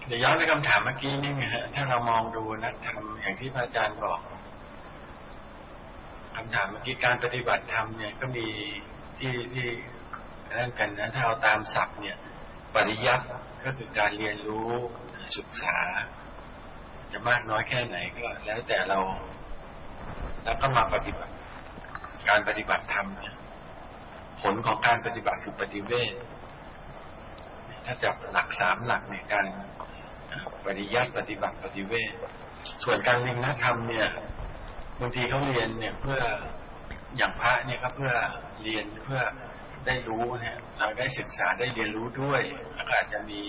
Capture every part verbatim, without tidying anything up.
เดี๋ยวย้อนไปคำถามเมื่อกี้นี่ไงฮะถ้าเรามองดูนักธรรมอย่างที่พระอาจารย์บอกคำถามเมื่อกี้การปฏิบัติธรรมเนี่ยก็มีที่ที่นั่นกันนะถ้าเอาตามศัพท์เนี่ยปริยัติก็คือการเรียนรู้ศึกษาจะมากน้อยแค่ไหนก็แล้วแต่เราแล้วก็มาปฏิบัติการปฏิบัติธรรมเนี่ยผลของการปฏิบัติคือปฏิเวทถ้าจับหลักสามหลักในการปริยัติปฏิบัติปฏิเวทส่วนการเรียนนักธรรมเนี่ยบางทีเขาเรียนเนี่ยเพื่ออย่างพระเนี่ยก็เพื่อเรียนเพื่อได้รู้เนี่ยเราได้ศึกษาได้เรียนรู้ด้วยอาจจะมี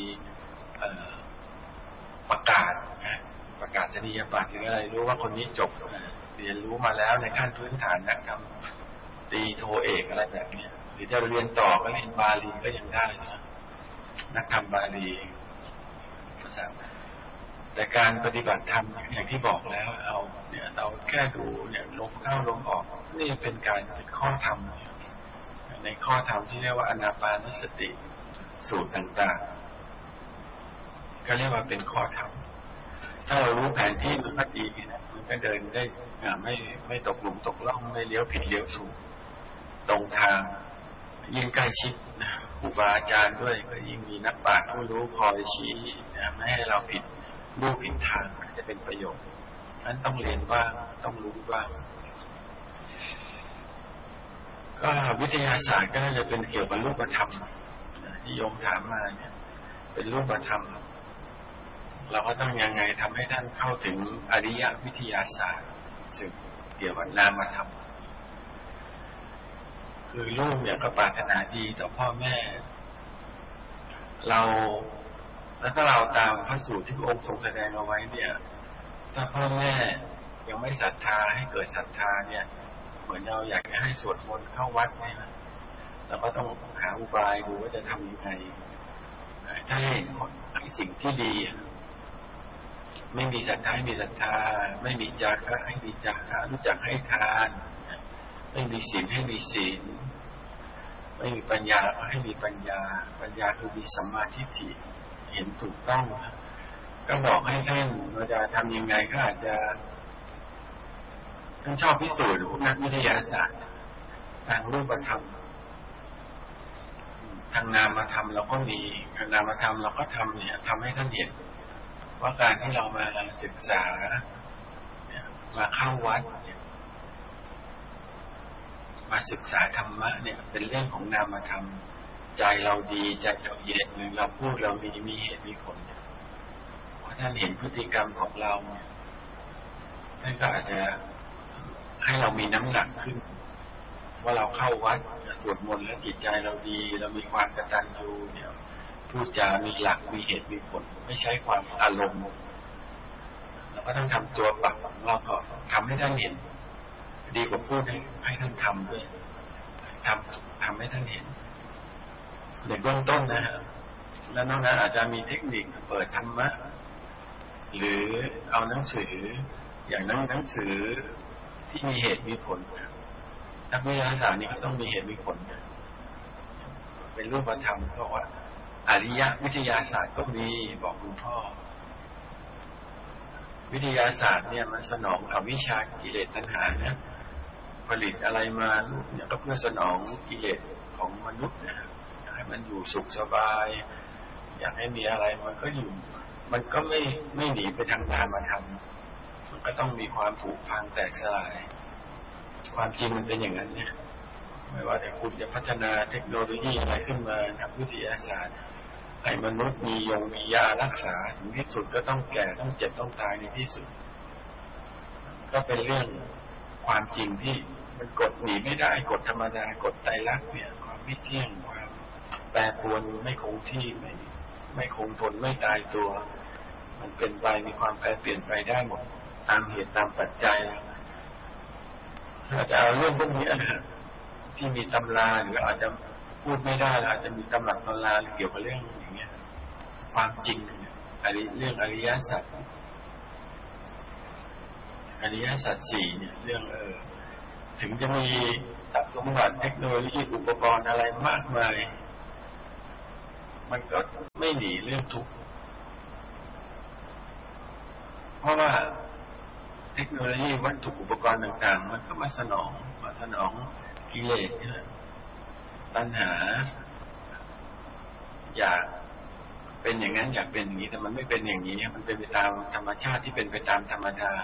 ประกาศประกาศนียบัตรหรืออะไรรู้ว่าคนนี้จบเรียนรู้มาแล้วในขั้นพื้นฐานนักธรรมตีโทเอกอะไรแบบนี้หรือจะเรียนต่อก็เรียนบาลีก็ยังได้นะนักธรรมบาลีภาษาแต่การปฏิบัติธรรมอย่างที่บอกแล้วเอาเนี่ยเราแค่ดูเนี่ยลมเข้าลมออกนี่เป็นการเป็นข้อธรรมในข้อธรรมที่เรียกว่าอนาปานสติสูตรต่างๆก็เรียกว่าเป็นข้อธรรมถ้าเรารู้แผนที่มันก็ดีนะมันก็เดินได้ไม่ไม่ตกหลุมตกล่องไม่เลี้ยวผิดเลี้ยวถูกตรงทางยิ่งใกล้ชิดนะครูบาอาจารย์ด้วยก็ยิ่งมีนักปราชญ์ผู้รู้คอยชี้นะไม่ให้เราผิดรูปผิดทางจะเป็นประโยชน์นั้นต้องเรียนบ้างต้องรู้บ้างก็วิทยาศาสตร์ก็น่าจะเป็นเกี่ยวกับรูปธรรมที่โยมถามมาเนี่ยเป็นรูปธรรมเราก็ต้องยังไงทำให้ท่านเข้าถึงอริยวิทยาศาสตร์ซึ่งเกี่ยวกับนามธรรมคือลูกเนี่ยก็ปรารถนาดีต่อพ่อแม่เราแล้วถ้าเราตามพระสูตรที่พระองค์ทรงแสดงเอาไว้เนี่ยถ้าพ่อแม่ยังไม่ศรัทธาให้เกิดศรัทธาเนี่ยเหมือนเราอยากจะให้สวดมนต์เข้าวัดเนี่ยเราก็ต้องหาอุบายดูว่าจะทำยังไงถ้าให้ให้สิ่งที่ดีไม่มีศรัทธาให้มีศรัทธาไม่มีจาคะให้มีจาคะรู้จักให้ทานไม่มีศีลให้มีศีลไม่มีปัญญาให้มีปัญญาปัญญาคือมีสัมมาทิฏฐิเห็นถูกต้องก็บอกให้ท่านเราจะทำยังไงก็อาจจะท่านชอบพิสูจน์พวกนักวิทยาศาสตร์ทางรูปธรรมทางนามธรรมเราก็มีนามธรรมเราก็ทำเนี่ยทำให้ท่านเห็นว่าการที่เรามาศึกษามาเข้าวัดมาศึกษาธรรมะเนี่ยเป็นเรื่องของนามธรรมใจเราดีใจเราเย็นหรือเราพูดเรามีมีเหตุมีผลเพราะท่านเห็นพฤติกรรมของเราท่านก็อาจจะให้เรามีน้ำหนักขึ้นว่าเราเข้าวัดสวดมนต์แล้วจิตใจเราดีเรามีความกตัญญูเนี่ยพูดจามีหลักมีเหตุมีผลไม่ใช้ความอารมณ์เราก็ต้องทำตัวปรับเราก็ทำให้ท่านเห็นดีกว่าพูดให้ให้ท่านทำด้วยทำทำให้ท่านเห็นในเบื้องต้นนะฮะแล้วนอกนั้นอาจจะมีเทคนิคเปิดธรรมะหรือเอาหนังสืออย่างนั้นหนังสือที่มีเหตุมีผลนักวิทยาศาสตร์นี่ก็ต้องมีเหตุมีผลเป็นรูปธรรมเพราะว่าอริยวิทยาศาสตร์ก็มีบอกคุณพ่อวิทยาศาสตร์เนี่ยมันสนองอวิชชากิเลสตัณหาเนี่ยผลิตอะไรมาเนี่ยก็เพื่อสนองกิเลสของมนุษย์นะให้มันอยู่สุขสบายอยากให้มีอะไรมันก็อยู่มันก็ไม่ไม่หนีไปทางนามธรรมมันก็ต้องมีความผุพังแตกสลายความจริงมันเป็นอย่างนั้นเนี่ยไม่ว่าแต่คุณจะพัฒนาเทคโนโลยีอะไรขึ้นมานักวิทยาศาสตร์ให้มนุษย์มียงมียารักษาถึงที่สุดก็ต้องแก่ต้องเจ็บต้องตายในที่สุดก็เป็นเรื่องความจริงที่มันกดหนีไม่ได้กฎธรรมดากฎไตรลักษณ์เนี่ยความไม่เที่ยงความแปรปรวนไม่คงที่ไม่ไม่คงทนไม่ตายตัวมันเป็นไปมีความแปรเปลี่ยนไปได้หมดตามเหตุตามปัจจัยเราจะเอาเรื่องพวกนี้นะที่มีตำราหรืออาจจะพูดไม่ได้อาจจะมีตำหลักตำราเกี่ยวกับเรื่องอย่างเงี้ยความจริงอริเรื่องอริยสัจอริยสัจสี่เนี่ยเรื่องเออถึงจะมีทรัพย์สมบัติเทคโนโลยีอุปกรณ์อะไรมากมายมันก็ไม่หนีเรื่องทุกข์เพราะว่าเทคโนโลยีวัตถุอุปกรณ์ต่างๆมันก็มาสนองมาสนองกิเลสตัณหาอยากเป็นอย่างนั้นอยากเป็นอย่างนี้แต่มันไม่เป็นอย่างนี้มันเป็นไปตามธรรมชาติที่เป็นไปตามธรรมดา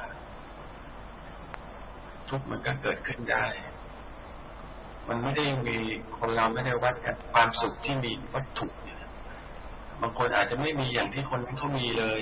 ทุกข์มันก็เกิดขึ้นได้มันไม่ได้มีคนเราไม่ได้วัดกันความสุขที่มีวัตถุเนี่ยบางคนอาจจะไม่มีอย่างที่คนนั้นเขามีเลย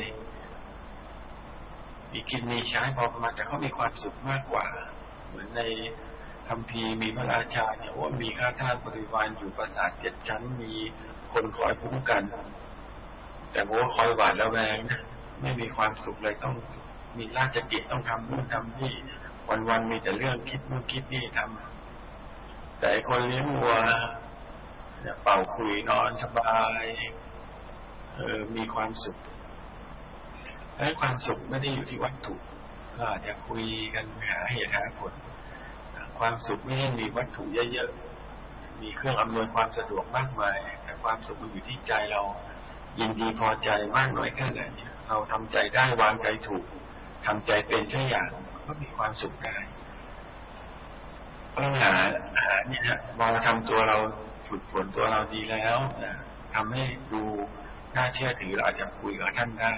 มีกินมีใช้พอประมาณแต่เขามีความสุขมากกว่าเหมือนในคัมภีร์มีพระราชาเนี่ยว่ามีข้าทาสบริวารอยู่ปราสาทเจ็ดชั้นมีคนคอยคุ้มกันแต่โว้คอยหวาดระแวงนะไม่มีความสุขเลยต้องมีราชกิจต้องทำนู่นทำนี่วันๆมีแต่เรื่องคิดนู่นคิดนี่ทำแต่คนเลี้ยงวัวเนี่ยเป่าขลุ่ยนอนสบายเออมีความสุขและความสุขไม่ได้อยู่ที่วัตถุก็อาจจะคุยกันหาเหตุหาผลความสุขไม่ได้มีวัตถุเยอะๆมีเครื่องอำนวยความสะดวกมากมายแต่ความสุขมันอยู่ที่ใจเรายินดีพอใจมากน้อยแค่ไหนเราทำใจได้วางใจถูกทำใจเป็นเช่นอย่างก็มีความสุขได้ปัญหาหาเนี่ยพอเราทำตัวเราฝึกฝนตัวเราดีแล้วนะทำให้ดูน่าเชื่อถือเราอาจจะคุยกับท่านได้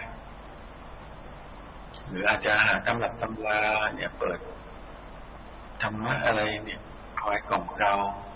หรืออาจจะหาตำรับตำราเนี่ยเปิดธรรมะอะไรเนี่ยคอยกล่อมเรา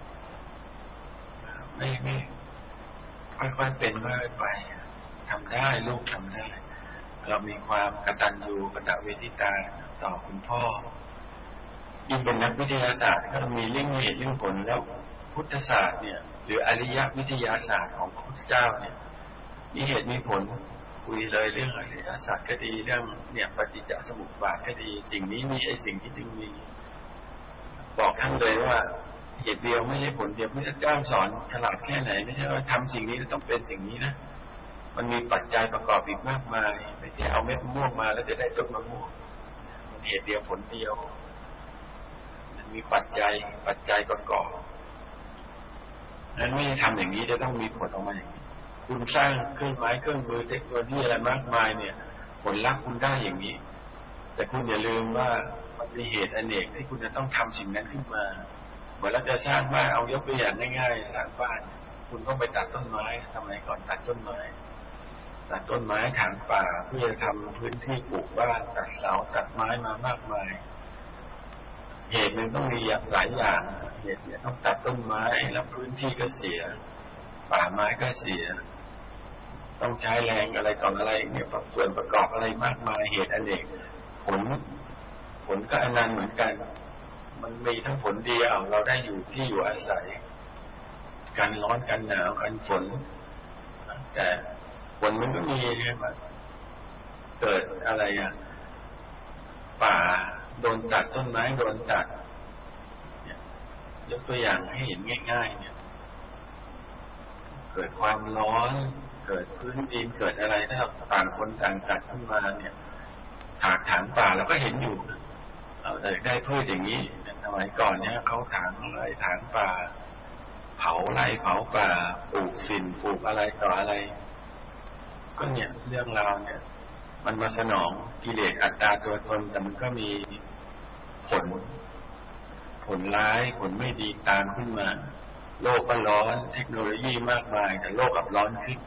ไม่ไม่ค่อยๆเป็นค่อยๆไปทำได้ลูกทำได้เรามีความกตัญญูกตเวทิตาต่อคุณพ่อยิ่งเป็นนักวิทยาศาสตร์ก็มีเรื่องเหตุเรื่องผลแล้วพุทธศาสตร์เนี่ยหรืออริยวิทยาศาสตร์ของพระพุทธเจ้าเนี่ยมีเหตุมีผลคุยเลยเรื่องอริยศาสตร์ก็ดีเรื่องเนี่ยปฏิจจสมุปบาทก็ดีสิ่งนี้มีไอ้สิ่งที่จึงมีบอกท่านเลยว่าเหตุเดียวไม่ใช่ผลเดียวพระเจ้าสอนฉลาดแค่ไหนไม่ใช่ว่าทำสิ่งนี้แล้วต้องเป็นสิ่งนี้นะมันมีปัจจัยประกอบอีกมากมายไม่ใช่เอาเม็ดมะม่วงมาแล้วจะได้ต้นมะม่วงมันเหตุเดียวผลเดียวมันมีปัจจัยปัจจัยประกอบนั้นไม่ได้ทำอย่างนี้จะต้องมีผลออกมาอย่างนี้คุณสร้างเครื่องไม้เครื่องมือเทคโนโลยีอะไรมากมายเนี่ยผลลัพธ์คุณได้อย่างนี้แต่คุณอย่าลืมว่ามันมีเหตุอเนกที่คุณจะต้องทำสิ่งนั้นขึ้นมาเหมือนเราจะสร้างบ้านเอายกตัวอย่างง่ายๆสร้างบ้านคุณต้องไปตัดต้นไม้ทำไมก่อนตัดต้นไม้ตัดต้นไม้ถางป่าเพื่อจะทำพื้นที่ปลูกบ้านตัดเสาตัดไม้มามากมายเหตุมันต้องมีหลายอย่างเหตุเนี่ยต้องตัดต้นไม้แล้วพื้นที่ก็เสียป่าไม้ก็เสียต้องใช้แรงอะไรก่อนอะไรเนี่ยส่วนประกอบอะไรมากมายเหตุอเนกผลผลก็อนันต์เหมือนกันมันมีทั้งผลเดียวเราได้อยู่ที่อยู่อาศัยการร้อนการหนาวการฝนแต่ฝนมันก็มีใช่ไหมเกิดอะไรอ่ะป่าโดนตัดต้นไม้โดนตัดเนี่ยยกตัวอย่างให้เห็นง่ายๆเนี่ยเกิดความร้อนเกิดพื้นดินเกิดอะไรถ้าต่างคนต่างตัดขึ้นมาเนี่ยถากถางป่าเราก็เห็นอยู่เราได้พืชอย่างนี้สมัยก่อนเนี่ยเขาถางอะไรถางป่าเผาไร่เผาป่าปลูกฝิ่นปลูกอะไรต่ออะไรก็เนี่ยเรื่องราวเนี่ยมันมาสนองกิเลสอัตตาตัวตนแต่มันก็มีผลผลร้ายผลไม่ดีตามขึ้นมาโลกก็ร้อนเทคโนโลยีมากมายแต่โลกกลับร้อนขึ้น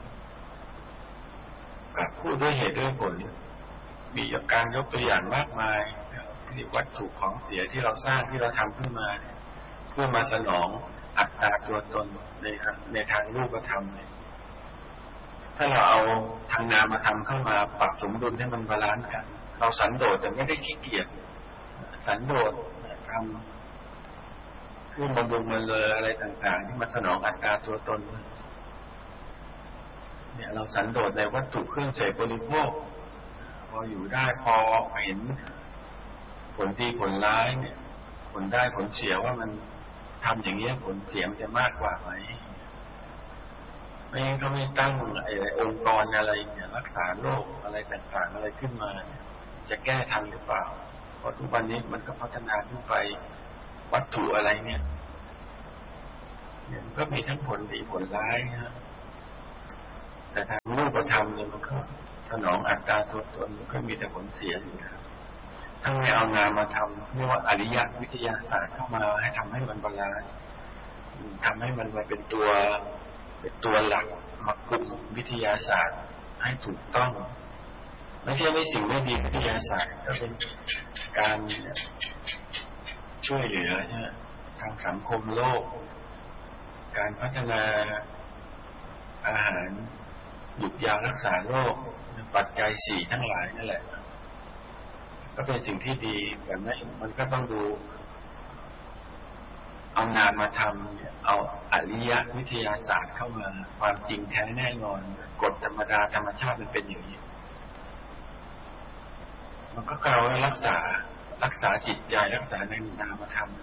แบบพูดด้วยเหตุด้วยผลมีการยกตัวอย่างมากมายที่วัตถุของเสียที่เราสร้างที่เราทำขึ้นมาเพื่อมาสนองอัตตาตัวตนในในทางรูปธรรมเนี่ยถ้าเราเอาทางนามธรรมเข้ามาปรับสมดุลให้มันบาลานซ์กันเราสันโดษแต่ไม่ได้ขี้เกียจสันโดษทำเครื่องบำรุงมันเลยอะไรต่างๆที่มาสนองอัตตาตัวตนเนี่ยเราสันโดษในวัตถุเครื่องเสพบริโภคพออยู่ได้พอเห็นผลดีผลร้ายเนี่ยผลได้ผลเสียว่ามันทำอย่างเงี้ยผลเสียมันจะมากกว่าไหมไม่งั้นก็ไม่ตั้งไอ้องค์กรอะไรเนี่ยรักษาโรคอะไรต่างๆอะไรขึ้นมาเนี่ยจะแก้ทันหรือเปล่าเพราะทุกวันนี้มันก็พัฒนาขึ้นไปวัตถุอะไรเนี่ยเนี่ยก็มีทั้งผลดีผลร้ายนะแต่ทางรูปธรรมเนี่ยมันก็สนองอัตตาตัวตนก็มีแต่ผลเสียอยู่นะถ้าไม่เอางานมาทำเรียกว่าอริยวิทยาศาสตร์เข้ามาให้ทำให้มันบาลานซ์ทำให้มันมาเป็นตัวเป็นตัวหลักมาคุมวิทยาศาสตร์ให้ถูกต้องไม่ใช่ไม่สิ่งไม่ดีวิทยาศาสตร์ก็เป็นการช่วยเหลือเนี่ยทางสังคมโลกการพัฒนาอาหารหยุดยารักษาโรคปัจจัยสี่ทั้งหลายนั่นแหละก็เป็นสิ่งที่ดีแต่ไม่มันก็ต้องดูเอางานมาทำเอาอริยวิทยาศาสตร์เข้ามาความจริงแท้แน่นอนกฎธรรมดาธรรมชาติมันเป็นอย่างนี้มันก็กล่าวว่ารักษารักษาจิตใจรักษาในนามธรรม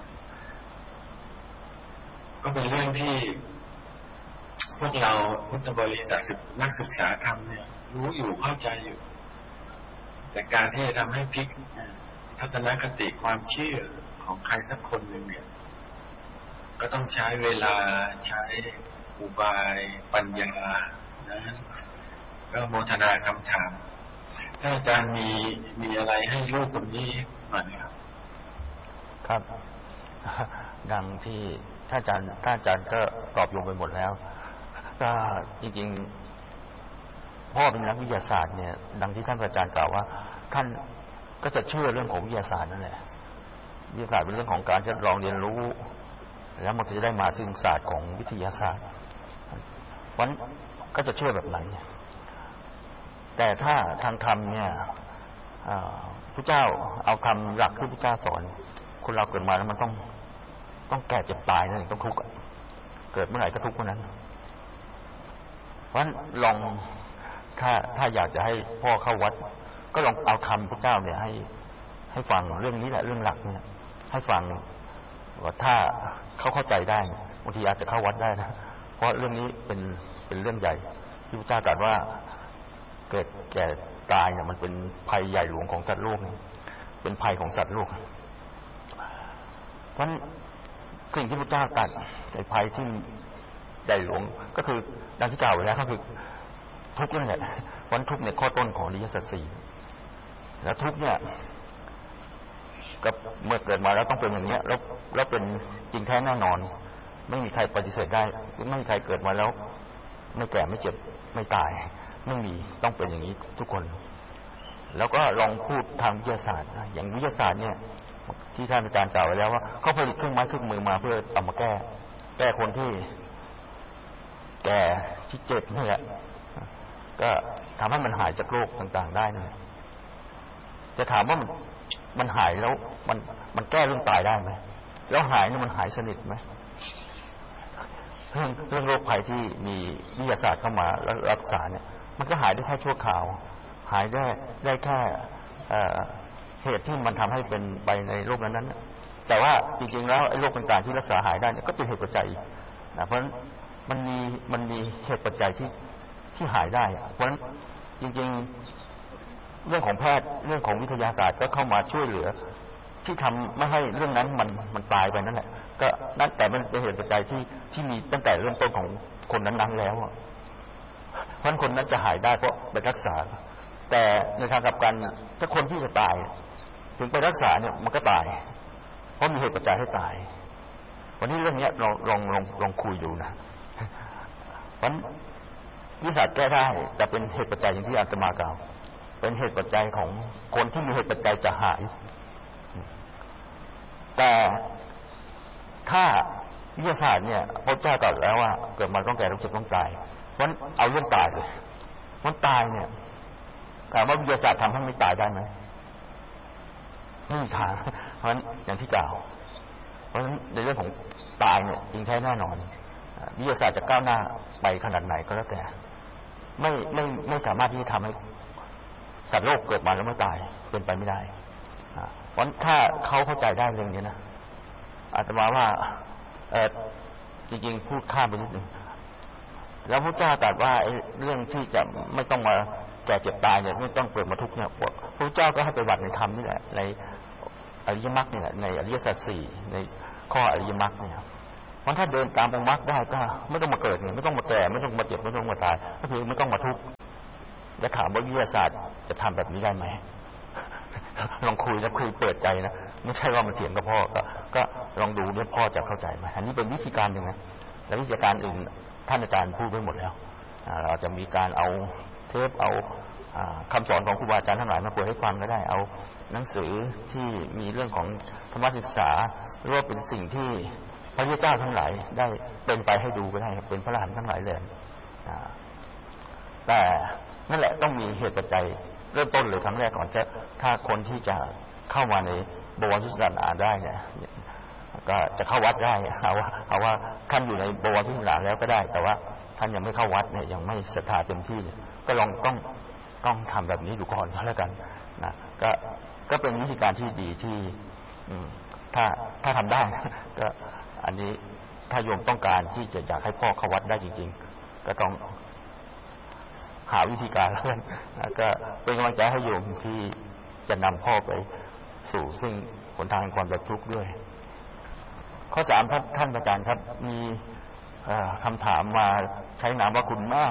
ก็เป็นเรื่องที่พวกเราพุทธบริษัทนักศึกษาธรรมเนี่ยรู้อยู่เข้าใจอยู่แต่การที่จะทำให้พลิกทัศนคติความเชื่อของใครสักคนหนึ่งเนี่ยก็ต้องใช้เวลาใช้อุบายปัญญานะก็โมทนาคำถามถ้าอาจารย์มีมีอะไรให้ลูกคนนี้หน่อยครับครับดังที่ท่านอาจารย์ท่านอาจารย์ก็ตอบลงไปหมดแล้วก็จริงๆพ่อเป็นนักวิทยาศาสตร์เนี่ยดังที่ท่านอาจารย์กล่าวว่าท่านก็จะเชื่อเรื่องของวิทยาศาสตร์นั่นแหละวิทยาศาสตร์เป็นเรื่องของการทดลองเรียนรู้แล้วมันจะได้มาซึ่งศาสตร์ของวิทยาศาสตร์เพราะนั้นก็จะเชื่อแบบนั้นแต่ถ้าทางธรรมเนี่ยพระเจ้าเอาคำหลักที่พระเจ้าสอนคนเราเกิดมาแล้วมันต้องต้องแก่เจ็บตายนั่นเองต้องทุกข์เกิดเมื่อไหร่ก็ทุกข์เมื่อนั้นเพราะฉะนั้นลองถ้าถ้าอยากจะให้พ่อเข้าวัดก็ลองเอาคำพระเจ้าเนี่ยให้ให้ฟังเรื่องนี้แหละเรื่องหลักเนี่ยให้ฟังว่าถ้าเขาเข้าใจได้บางทีอาจจะเข้าวัดได้นะเพราะเรื่องนี้เป็นเป็นเรื่องใหญ่ที่พระเจ้าตรัสว่าเกิดแก่ตายเนี่ยมันเป็นภัยใหญ่หลวงของสัตว์โลกเป็นภัยของสัตว์โลกเพราะสิ่งที่พระเจ้าตรัสในภัยที่ใหญ่หลวงก็คือดังที่กล่าวไว้แล้วก็คือทุกข์นั่นแหละวันทุกข์เนี่ยข้อต้นของอริยสัจสี่แล้วทุกข์เนี่ยก็เมื่อเกิดมาแล้วต้องเป็นอย่างนี้แล้วแล้วเป็นจริงแท้แน่นอนไม่มีใครปฏิเสธได้ไม่มีใครเกิดมาแล้วไม่แก่ไม่เจ็บไม่ตายไม่มีต้องเป็นอย่างนี้ทุกคนแล้วก็ลองพูดทางวิทยาศาสตร์อย่างวิทยาศาสตร์เนี่ยที่ท่านอาจารย์กล่าวไว้แล้วว่าเขาผลิตเครื่องไม้เครื่องมือมาเพื่อเอามาแก้แก้คนที่แก่ที่เจ็บนี่แหละก็ทำให้มันหายจากโรคต่างๆได้นะจะถามว่ามันมันหายแล้วมันมันแก้เรื่องตายได้ไหมแล้วหายนี่มันหายสนิทไหมเรื่องเรื่องโรคภัยที่มีวิทยาศาสตร์เข้ามาแล้วรักษาเนี่ยมันก็หายได้แค่ชั่วคราวหายได้ได้แค่เหตุที่มันทำให้เป็นไปในโรคนั้นๆแต่ว่าจริงๆแล้วไอ้โรคต่างๆที่รักษาหายได้เนี่ยก็เป็นเหตุปัจจัยนะเพราะฉะนั้นมันมีมันมีเหตุปัจจัยที่ที่หายได้เพราะฉะนั้นจริงๆเรื่องของแพทย์เรื่องของวิทยาศาสตร์ก็เข้ามาช่วยเหลือที่ทำไม่ให้เรื่องนั้นมันมันตายไปนั่นแหละก็นั่นแต่มันเป็นเหตุปัจจัยที่ที่มีตั้งแต่เริ่มต้นของคนนั้นๆแล้วเพราะคนนั้นจะหายได้เพราะไปรักษาแต่ในทางกลับกันถ้าคนที่จะตายถึงไปรักษาเนี่ยมันก็ตายเพราะมีเหตุปัจจัยให้ตายวันนี้เรื่องนี้เราลองลองลองคุยดูนะเพราะวิทยาศาสตร์แก้ได้แต่เป็นเหตุปัจจัยอย่างที่อาตมากล่าวเป็นเหตุปัจจัยของคนที่มีเหตุปัจจัยจะหายแต่ถ้าวิทยาศาสตร์เนี่ยพระเจ้าตรัสแล้วว่าเกิดมาต้องแก่ต้องเจ็บต้องตายเพราะเอาเรื่องตายเลยมันตายเนี่ยถามว่าวิทยาศาสตร์ทำให้ไม่ตายได้ไหมไม่มีทางเพราะฉะนั้นอย่างที่กล่าวเพราะฉะนั้นในเรื่องของตายเนี่ยจริงแท้แน่นอนวิทยาศาสตร์จะก้าวหน้าไปขนาดไหนก็แล้วแต่ไม่ไม่ไม่สามารถที่จะทำให้สัตว์โลกเกิดมาแล้วไม่ตายเป็นไปไม่ได้เพราะถ้าเขาเข้าใจได้เรื่องนี้นะอาตมาว่าเออจริงๆพูดข้ามไปนิดหนึ่งแล้วพระเจ้าตรัสว่าเรื่องที่จะไม่ต้องมาแก่เจ็บตายเนี่ยไม่ต้องเกิดมาทุกข์เนี่ยพระเจ้าก็ให้ไปบัติในธรรมนี่แหละในอริยมรรคนี่แหละในอริยสัจสี่ในข้ออริยมรรคเนี่ยเพราะถ้าเดินตามองค์มรรคได้ก็ไม่ต้องมาเกิดเนี่ยไม่ต้องมาแก่ไม่ต้องมาเจ็บไม่ต้องมาตายก็คือไม่ต้องมาทุกข์จะถามว่าวิทยาศาสตร์จะทำแบบนี้ได้ไหมลองคุยนะคุยเปิดใจนะไม่ใช่ว่ามันเถียงกับพ่อก็ก็ลองดูว่าพ่อจะเข้าใจไหมอันนี้เป็นวิธีการหนึ่งนะและวิธีการอื่นท่านอาจารย์พูดไว้หมดแล้วเราจะมีการเอาเทปเอาคำสอนของครูบาอาจารย์ทั้งหลายมาเปิดให้ฟังก็ได้เอาหนังสือที่มีเรื่องของธรรมศึกษาหรือว่าเป็นสิ่งที่พระพุทธเจ้าทั้งหลายได้เป็นไปให้ดูก็ได้เป็นพระอรหันต์ทั้งหลายเลยแต่นั่นแหละต้องมีเหตุปัจจัยเริ่มต้นเลยครั้งแรกก่อนจะถ้าคนที่จะเข้ามาในบวรศาสนาได้เนี่ยก็จะเข้าวัดได้เอาว่าเอาว่าท่านอยู่ในบวรศาสนาแล้วก็ได้แต่ว่าท่านยังไม่เข้าวัดเนี่ยยังไม่ศรัทธาเต็มที่ก็ลองต้องต้องทำแบบนี้ดูก่อนแล้วกันนะก็ก็เป็นวิธีการที่ดีที่ถ้าถ้าทำได้ก็อันนี้ถ้าโยมต้องการที่จะอยากให้พ่อเข้าวัดได้จริงๆก็ต้องหาวิธีการแล้วกันก็เป็นกำลังใจให้โยมที่จะนำพ่อไปสู่ซึ่งหนทางความดับทุกข์ด้วยข้อสามครับท่านอาจารย์ครับมีคำถามมาใช้นามว่าคุณแม่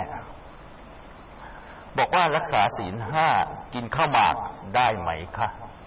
บอกว่ารักษาศีลห้ากินข้าวหมากได้ไหมคะ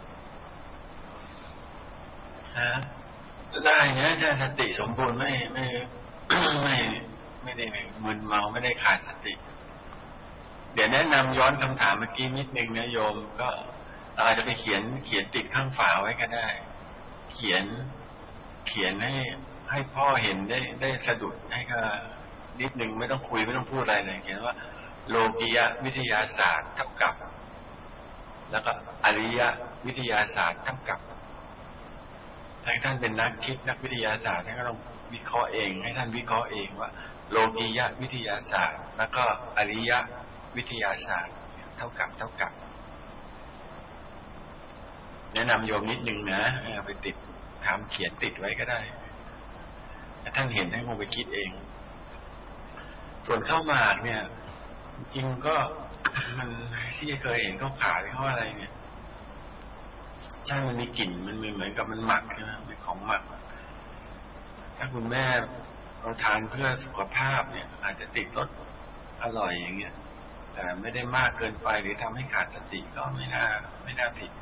ได้นะถ้าสติสมบูรณ์ไม่ไม่ไม่ไม่ได้มึนเมาไม่ได้ขาดสติเดี๋ยวแนะนำย้อนคำถามเมื่อกี้นิดนึงนะโยมก็อาจจะไปเขียนเขียนติดข้างฝาไว้ก็ได้เขียนเขียนให้ให้พ่อเห็นได้ได้สะดุดให้ก็นิดนึงไม่ต้องคุยไม่ต้องพูดอะไรเลยเขียนว่าโลกียวิทยาศาสตร์เท่ากับแล้วก็อริยวิทยาศาสตร์เท่ากับถ้าท่านเป็นนักคิดนักวิทยาศาสตร์ท่านก็ต้องวิเคราะห์เองให้ท่านวิเคราะห์เองว่าโลกียวิทยาศาสตร์แล้วก็อริยวิทยาศาสตร์เท่ากับเท่ากับแนะนำโยมนิดนึงนะไปติดทำเขียนติดไว้ก็ได้ถ้าท่านเห็นท่านคงไปคิดเองส่วนข้าวหมากเนี่ยจริงก็มันที่เคยเห็นเขาขายเขาอะไรเนี่ยใช่มันมีกลิ่นมันเหมือนกับมันหมักใช่ไหมเป็นของหมักถ้าคุณแม่เราทานเพื่อสุขภาพเนี่ยอาจจะติดรสอร่อยอย่างเงี้ยแต่ไม่ได้มากเกินไปหรือทำให้ขาดสติก็ไม่น่าไม่น่าผิด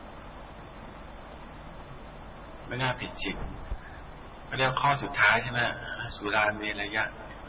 ไม่น่าผิดศีลเรียกข้อสุดท้ายใช่ไหมสุราเมรยะ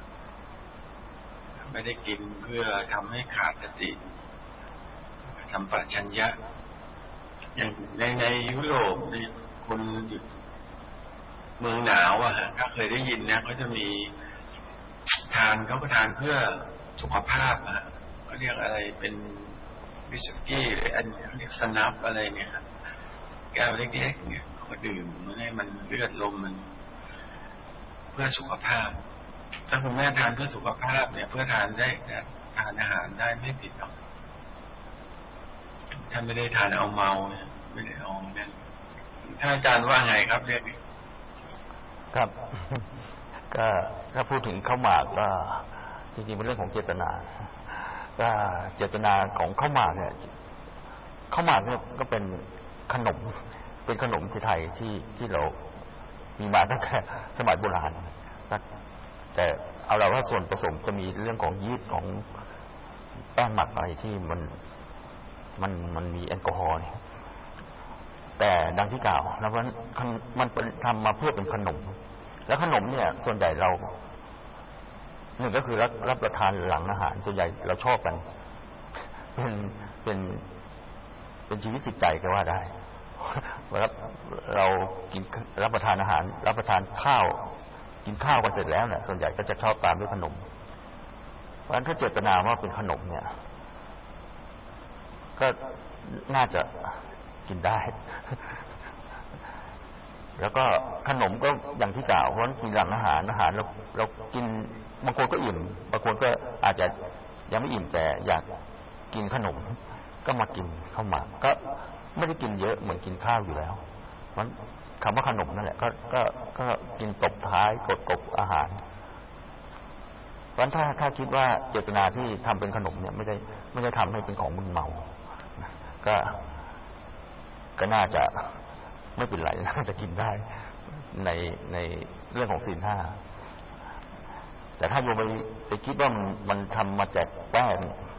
ไม่ได้กินเพื่อทำให้ขาดสติสัมปชัญญะอย่างในในยุโรปเนี่ยคนอยู่เมืองหนาวอะฮะถ้าเคยได้ยินนะเขาจะมีทานเขาก็ทานเพื่อสุขภาพอะเขาเรียกอะไรเป็นวิสกี้หรืออันเรียกสนับอะไรเนี่ยครับแก้วเล็กๆเนี่ยเขาก็ดื่มมันให้มันเลือดลมมันเพื่อสุขภาพถ้าคุณแม่ทานเพื่อสุขภาพเนี่ยเพื่อทานได้ทานอาหารได้ไม่ผิดหรอกท่านไม่ได้ทานเอาเมาไม่ได้เอาเนี่ยท่านอาจารย์ว่าไงครับเรื่องนี้ครับก็ถ้าพูดถึงข้าวหมากก็จริงๆเป็นเรื่องของเจตนาก็เจตนาของข้าวหมากเนี่ยข้าวหมากเนี่ยก็เป็นขนมเป็นขนมไทยที่ที่เรามีมาตั้งแต่สมัยโบราณแต่เอาเราว่าส่วนผสมจะมีเรื่องของยีสต์ของแป้งหมักอะไรที่มันมันมันมีแอลกอฮอล์แต่ดังที่กล่าวแล้วมันมันเป็นทำมาเพื่อเป็นขนมแล้วขนมเนี่ยส่วนใหญ่เราหนึ่งก็คือรับรับประทานหลังอาหารส่วนใหญ่เราชอบกันเป็นเป็นเป็นชีวิตจิตใจก็ว่าได้เวลาเรากินรับประทานอาหารรับประทานข้าวกินข้าวกันเสร็จแล้วเนี่ยส่วนใหญ่ก็จะชอบตามด้วยขนมเพราะฉะนั้นถ้าเจตนาว่าเป็นขนมเนี่ยก็น่าจะกินได้แล้วก็ขนมก็อย่างที่กล่าวเพราะกินหลังอาหารอาหารเราเรากินบางคนก็อิ่มบางคนก็อาจจะยังไม่อิ่มแต่อยากกินขนมก็มากินข้าวหมากก็ไม่ได้กินเยอะเหมือนกินข้าวอยู่แล้วเพราะคำว่าขนมนั่นแหละก็ก็ก็กินตบท้ายกดตบอาหารเพราะถ้าถ้าคิดว่าเจตนาที่ทำเป็นขนมเนี่ยไม่ได้ไม่ได้ทำให้เป็นของมึนเมาก็ก็น่าจะไม่เป็นไรน่าจะกินได้ในในเรื่องของศีลห้าแต่ถ้าโยมไปไปคิดว่ามันมันทำมาจากแป้ง